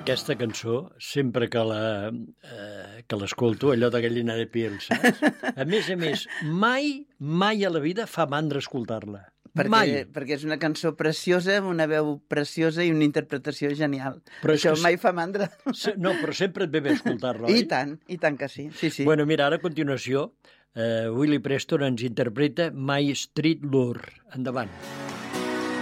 aquesta cançó, sempre que l'escolto, allò de gallina de piel, saps? A més, mai a la vida fa mandra escoltar-la. Perquè és una cançó preciosa, amb una veu preciosa i una interpretació genial. Però això mai fa mandra. No, però sempre et ve bé escoltar-la, oi? I tant que sí. Sí. Bueno, mira, ara a continuació, Willie Preston ens interpreta My Street Lure. Endavant.